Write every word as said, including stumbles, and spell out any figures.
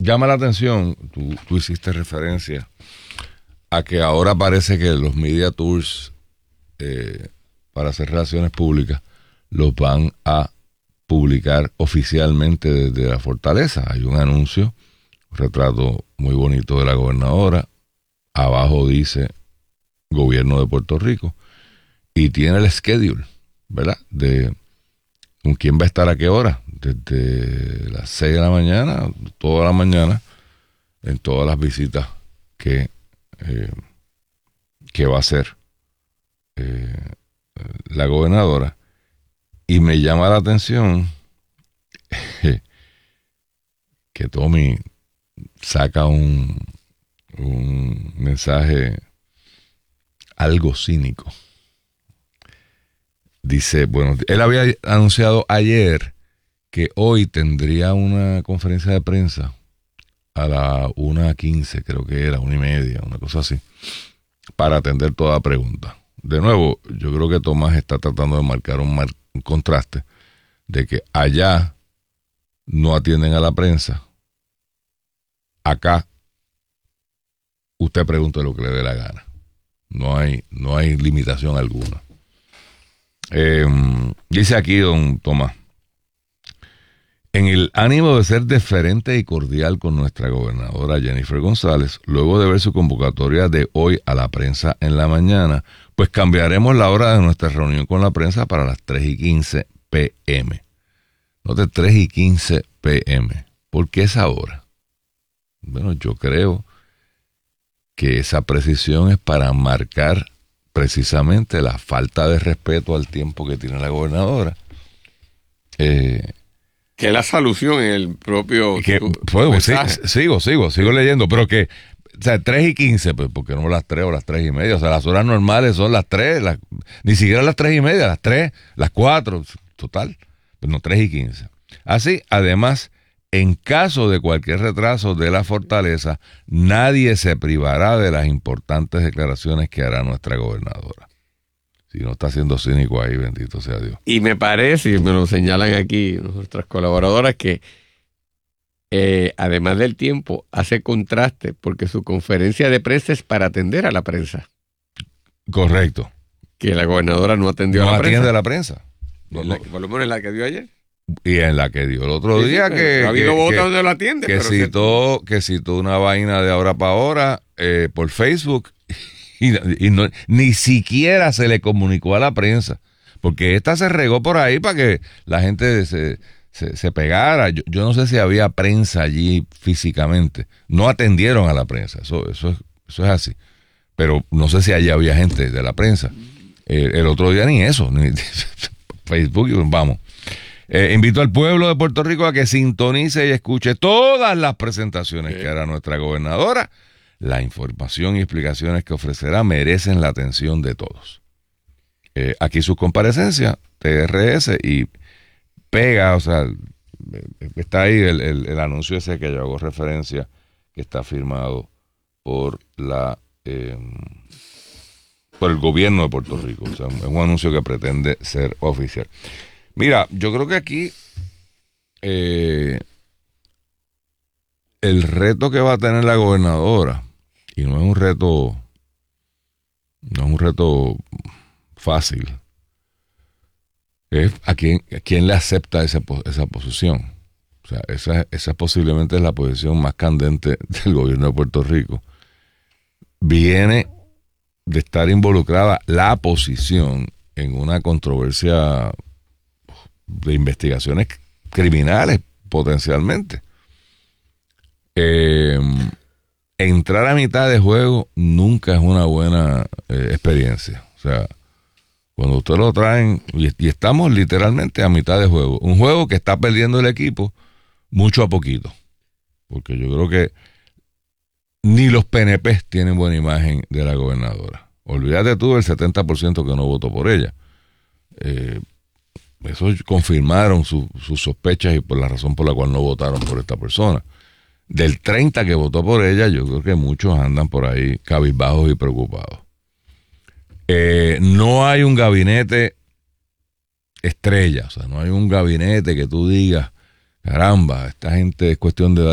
llama la atención, tú, tú hiciste referencia a que ahora parece que los media tours eh, para hacer relaciones públicas los van a publicar oficialmente desde la fortaleza. Hay un anuncio, un retrato muy bonito de la gobernadora, abajo dice Gobierno de Puerto Rico y tiene el schedule, ¿verdad? De con quién va a estar a qué hora, desde las seis de la mañana, toda la mañana, en todas las visitas que Eh, que va a ser eh, la gobernadora. Y me llama la atención que Tommy saca un, un mensaje algo cínico. Dice, bueno, él había anunciado ayer que hoy tendría una conferencia de prensa a la una quince, creo que era, una y media, una cosa así, para atender toda pregunta. De nuevo, yo creo que Tomás está tratando de marcar un, mar, un contraste de que allá no atienden a la prensa, acá usted pregunte lo que le dé la gana. No hay, no hay limitación alguna. Eh, dice aquí don Tomás, en el ánimo de ser deferente y cordial con nuestra gobernadora Jennifer González, luego de ver su convocatoria de hoy a la prensa en la mañana, pues cambiaremos la hora de nuestra reunión con la prensa para las tres y quince pe eme. Note, tres y quince pe eme. ¿Por qué esa hora? Bueno, yo creo que esa precisión es para marcar precisamente la falta de respeto al tiempo que tiene la gobernadora. Eh... Que es la solución en el propio... Que, pues, sí, sigo, sigo, sigo leyendo, pero que, o sea, tres y quince, pues, porque no las tres o las tres y media, o sea, las horas normales son las tres, las, ni siquiera las tres y media, las tres, las cuatro, total, pues no, tres y quince. Así, además, en caso de cualquier retraso de la fortaleza, nadie se privará de las importantes declaraciones que hará nuestra gobernadora. Si no está siendo cínico ahí, bendito sea Dios. Y me parece, y me lo señalan aquí nuestras colaboradoras, que eh, además del tiempo, hace contraste, porque su conferencia de prensa es para atender a la prensa. Correcto. Que la gobernadora no atendió no a la prensa. No atiende a la prensa. No, la, no. Por lo menos en la que dio ayer. Y en la que dio el otro sí, día sí, que... Ha habido que, votos que, donde lo atiende. Que, pero citó, que... que citó una vaina de ahora para ahora eh, por Facebook y, y no, ni siquiera se le comunicó a la prensa. Porque esta se regó por ahí para que la gente se, se, se pegara. Yo, yo no sé si había prensa allí físicamente. No atendieron a la prensa. Eso, eso, es, eso es así. Pero no sé si allí había gente de la prensa. Eh, el otro día ni eso. Ni, Facebook, vamos. Eh, invito al pueblo de Puerto Rico a que sintonice y escuche todas las presentaciones sí. que hará nuestra gobernadora. La información y explicaciones que ofrecerá merecen la atención de todos. Eh, aquí sus comparecencias, T R S, y pega, o sea, está ahí el, el, el anuncio ese que yo hago referencia, que está firmado por la eh, por el gobierno de Puerto Rico. O sea, es un anuncio que pretende ser oficial. Mira, yo creo que aquí eh, el reto que va a tener la gobernadora, y no es un reto, no es un reto fácil, es a quién, a quién le acepta esa, esa posición. O sea, esa, esa posiblemente es la posición más candente del gobierno de Puerto Rico. Viene de estar involucrada la posición en una controversia de investigaciones criminales potencialmente. Eh, entrar a mitad de juego nunca es una buena eh, experiencia. O sea, cuando usted lo traen, y, y estamos literalmente a mitad de juego, un juego que está perdiendo el equipo mucho a poquito, porque yo creo que ni los P N P tienen buena imagen de la gobernadora. Olvídate tú del setenta por ciento que no votó por ella. Eh, eso confirmaron su, sus sospechas y por la razón por la cual no votaron por esta persona. Del treinta que votó por ella, yo creo que muchos andan por ahí cabizbajos y preocupados. Eh, no hay un gabinete estrella, o sea, no hay un gabinete que tú digas, caramba, esta gente es cuestión de